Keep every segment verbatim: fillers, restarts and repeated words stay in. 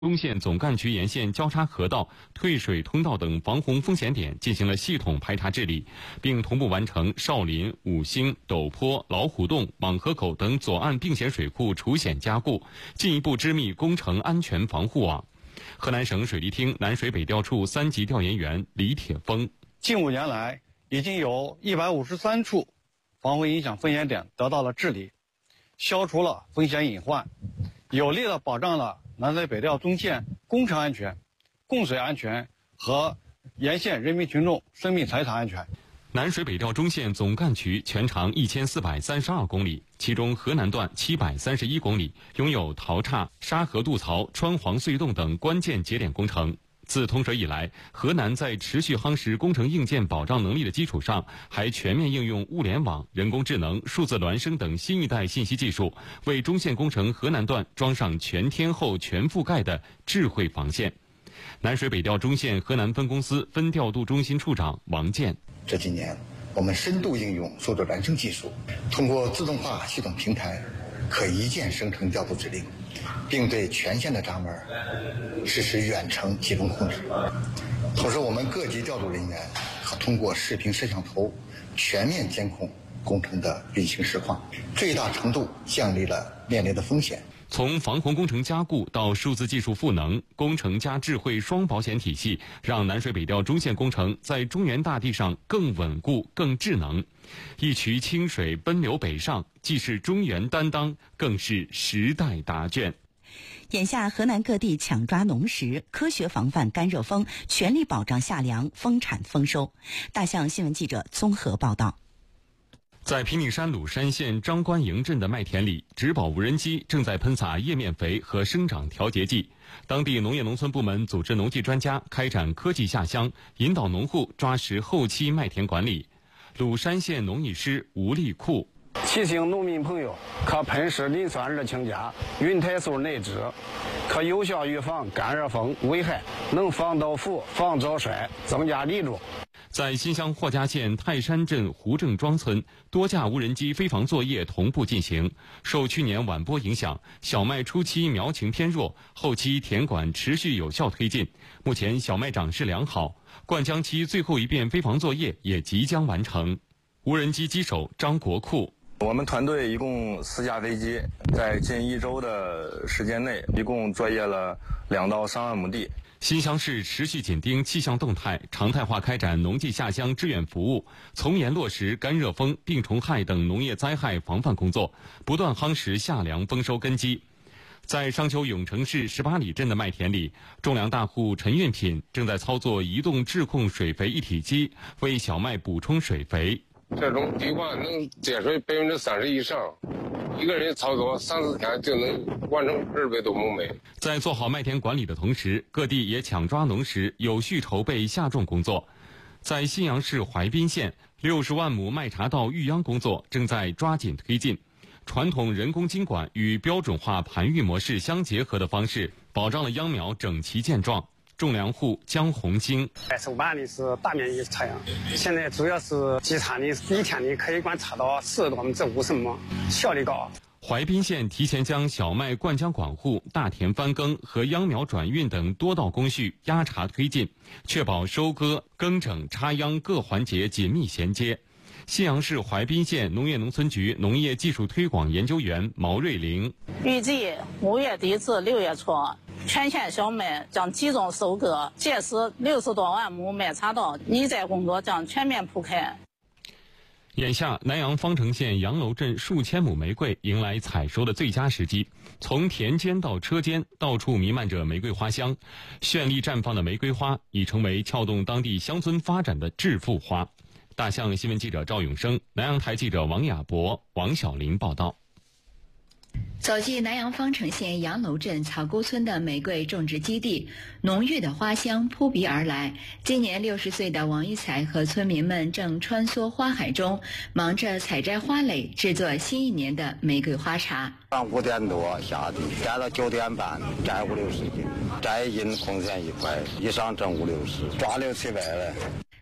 中县总干局沿线交叉河道、退水通道等防洪风险点进行了系统排查治理，并同步完成少林、五星、陡坡、老虎洞、蟒河口等左岸并险水库除险加固，进一步织密工程安全防护网。河南省水利厅南水北调处三级调研员李铁峰： 近五年来，已经有一百五十三处防洪影响风险点得到了治理，消除了风险隐患，有力地保障了南水北调中线工程安全、供水安全和沿线人民群众生命财产安全。 南水北调中线总干渠全长一千四百三十二公里，其中河南段七百三十一公里，拥有陶岔、沙河渡槽、川黄隧洞等关键节点工程。自通水以来，河南在持续夯实工程硬件保障能力的基础上，还全面应用物联网、人工智能、数字孪生等新一代信息技术，为中线工程河南段装上全天候、全覆盖的智慧防线。南水北调中线河南分公司分调度中心处长王健： 这几年，我们深度应用数字孪生技术，通过自动化系统平台，可一键生成调度指令，并对全线的闸门实施远程集中控制。同时，我们各级调度人员可通过视频摄像头全面监控工程的运行实况，最大程度降低了面临的风险。 从防洪工程加固到数字技术赋能，工程加智慧双保险体系，让南水北调中线工程在中原大地上更稳固、更智能。一渠清水奔流北上，既是中原担当，更是时代答卷。 眼下河南各地抢抓农时，科学防范干热风，全力保障夏粮丰产丰收。大象新闻记者综合报道。 在平顶山鲁山县张关营镇的麦田里，植保无人机正在喷洒叶面肥和生长调节剂。当地农业农村部门组织农技专家开展科技下乡，引导农户抓实后期麦田管理。鲁山县农艺师吴立库： 提醒农民朋友，可喷施磷酸二氢钾、云肽素内酯，可有效预防干热风危害，能防倒伏、防早衰，增加利种。 在新乡霍家县泰山镇胡正庄村，多架无人机飞防作业同步进行。受去年晚播影响，小麦初期苗情偏弱，后期田管持续有效推进。目前小麦长势良好，灌浆期最后一遍飞防作业也即将完成。无人机机手张国库： 我们团队一共四架飞机，在近一周的时间内，一共作业了两到三万亩地。 新乡市持续紧盯气象动态，常态化开展农技下乡支援服务，从严落实干热风、病虫害等农业灾害防范工作，不断夯实夏粮丰收根基。在商丘永城市十八里镇的麦田里，种粮大户陈运品正在操作移动智控水肥一体机，为小麦补充水肥。 这种滴灌能节水百分之三十以上，一个人操作三四天就能完成二百多亩麦。 在做好麦田管理的同时，各地也抢抓农时，有序筹备下种工作。在信阳市怀滨县，六十万亩麦茬稻育秧工作正在抓紧推进。传统人工经管与标准化盘育模式相结合的方式，保障了秧苗整齐健壮。种粮户江红星： 手办的是大面积插秧，现在主要是集产的，一天的可以管插到四十多亩至五十亩，效率高。 怀滨县提前将小麦灌浆管护、大田翻耕和秧苗转运等多道工序压茬推进，确保收割、耕整、插秧各环节紧密衔接。信阳市怀滨县农业农村局农业技术推广研究员毛瑞玲： 预计五月底至六月初，全县小麦将集中收割，届时六十多万亩麦茬稻拟栽工作将全面铺开。 眼下，南阳方城县杨楼镇数千亩玫瑰迎来采收的最佳时机。从田间到车间，到处弥漫着玫瑰花香，绚丽绽放的玫瑰花已成为撬动当地乡村发展的致富花。大象新闻记者赵永生，南阳台记者王亚博、王小林报道。 走进南阳方城县杨楼镇草沟村的玫瑰种植基地，浓郁的花香扑鼻而来。今年六十岁的王玉才和村民们正穿梭花海中，忙着采摘花蕾，制作新一年的玫瑰花茶。 上五点多下地，摘到九点半，摘五六十斤，摘一斤红线一块，一上挣五六十，抓六七百了。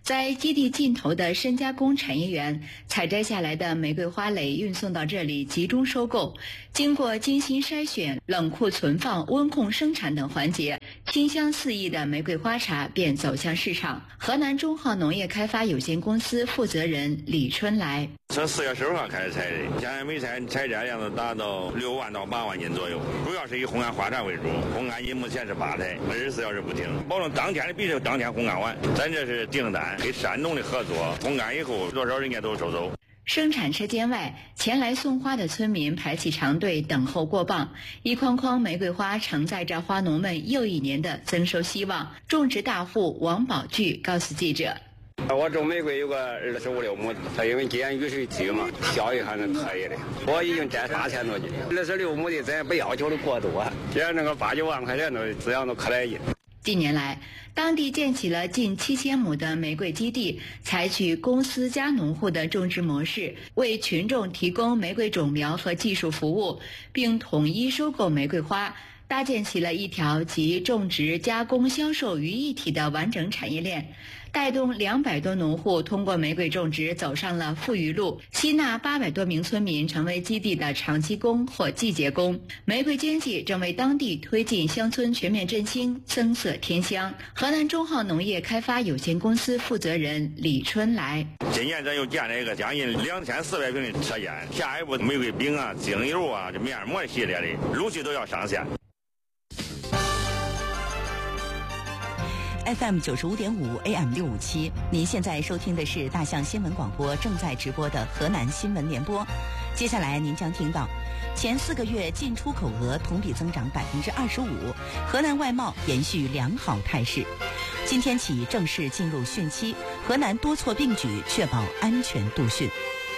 在基地尽头的深加工产业园，采摘下来的玫瑰花蕾运送到这里集中收购，经过精心筛选、冷库存放、温控生产等环节，清香四溢的玫瑰花茶便走向市场。河南中浩农业开发有限公司负责人李春来： 从四月十二号开始采的，现在每采采摘量都达到六万到八万斤左右，主要是以烘干花茶为主。烘干斤目前是八台，二十四小时不停，保证当天的必须当天烘干完。咱这是订单，跟山东的合作，烘干以后多少人家都收走。 生产车间外，前来送花的村民排起长队等候过磅，一筐筐玫瑰花承载着花农们又一年的增收希望。种植大户王宝巨告诉记者： 我种玫瑰有个二十五六亩，它因为今年雨水急嘛，效益还是可以的。我已经摘八千多斤，二十六亩的咱也不要求的过多，只要那个八九万块钱都这样都可来劲。 近年来，当地建起了近七千亩的玫瑰基地，采取公司加农户的种植模式，为群众提供玫瑰种苗和技术服务，并统一收购玫瑰花，搭建起了一条集种植、加工、销售于一体的完整产业链，带动两百多农户通过玫瑰种植走上了富裕路，吸纳八百多名村民成为基地的长期工或季节工。玫瑰经济正为当地推进乡村全面振兴增色添香。河南中浩农业开发有限公司负责人李春来： 今年咱又建了一个将近两千四百平的车间，下一步玫瑰饼啊、精油啊、这面膜系列的陆续都要上线。 F M 九十五点五 A M 六五七，您现在收听的是大象新闻广播正在直播的河南新闻联播。接下来您将听到，前四个月进出口额同比增长百分之二十五，河南外贸延续良好态势。今天起正式进入汛期，河南多措并举，确保安全度汛。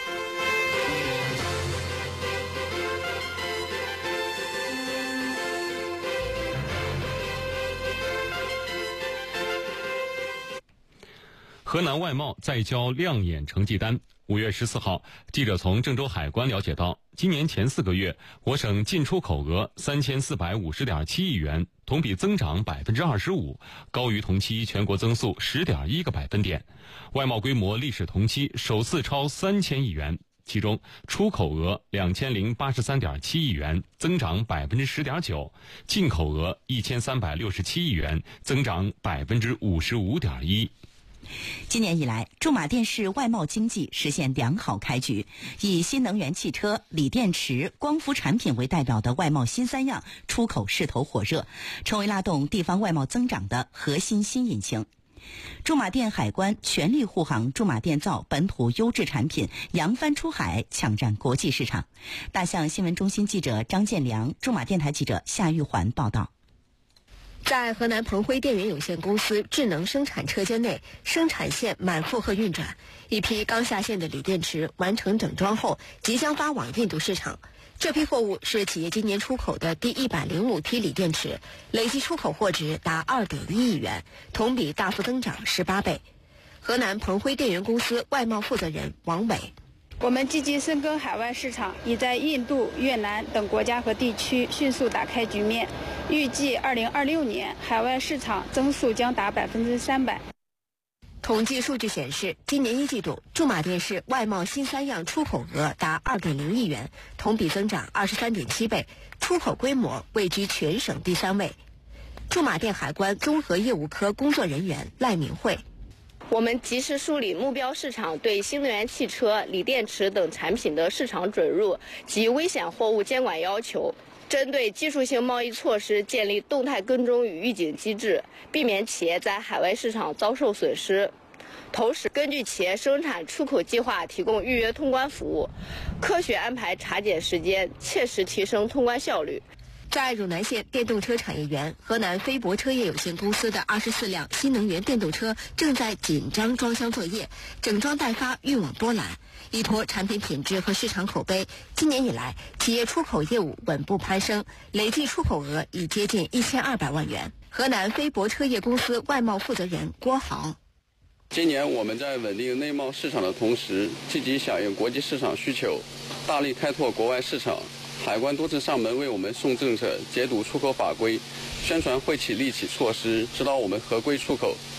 河南外贸再交亮眼成绩单。五月十四号，记者从郑州海关了解到，今年前四个月，我省进出口额三千四百五十点七亿元，同比增长百分之二十五，高于同期全国增速十点一个百分点。外贸规模历史同期首次超三千亿元，其中出口额两千零八十三点七亿元，增长百分之十点九；进口额一千三百六十七亿元，增长百分之五十五点一。 今年以来，驻马店市外贸经济实现良好开局，以新能源汽车、锂电池、光伏产品为代表的外贸新三样出口势头火热，成为拉动地方外贸增长的核心新引擎。驻马店海关全力护航驻马店造本土优质产品扬帆出海，抢占国际市场。大象新闻中心记者张建良，驻马电台记者夏玉环报道。 在河南鹏辉电源有限公司智能生产车间内，生产线满负荷运转，一批刚下线的锂电池完成整装后，即将发往印度市场。这批货物是企业今年出口的第一百零五批锂电池，累计出口货值达二点一亿元，同比大幅增长十八倍。河南鹏辉电源公司外贸负责人王伟。 我们积极深耕海外市场，已在印度、越南等国家和地区迅速打开局面。预计二零二六年海外市场增速将达百分之三百。 统计数据显示，今年一季度驻马店市外贸新三样出口额达二点零亿元，同比增长二十三点七倍，出口规模位居全省第三位。驻马店海关综合业务科工作人员赖明慧。 我们及时梳理目标市场对新能源汽车、锂电池等产品的市场准入及危险货物监管要求，针对技术性贸易措施建立动态跟踪与预警机制，避免企业在海外市场遭受损失。同时，根据企业生产出口计划提供预约通关服务，科学安排查检时间，切实提升通关效率。 在汝南县电动车产业园，河南飞博车业有限公司的二十四辆新能源电动车正在紧张装箱作业，整装待发，运往波兰，依托产品品质和市场口碑。今年以来，企业出口业务稳步攀升，累计出口额已接近一千二百万元。河南飞博车业公司外贸负责人郭豪。 今年我们在稳定内贸市场的同时，积极响应国际市场需求，大力开拓国外市场。海关多次上门为我们送政策、解读出口法规、宣传惠企利企措施，指导我们合规出口。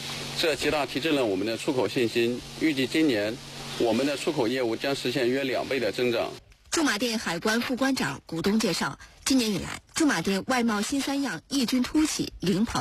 这极大提振了我们的出口信心。预计今年我们的出口业务将实现约两倍的增长。 驻马店海关副关长古东介绍，今年以来，驻马店外贸新三样异军突起，领跑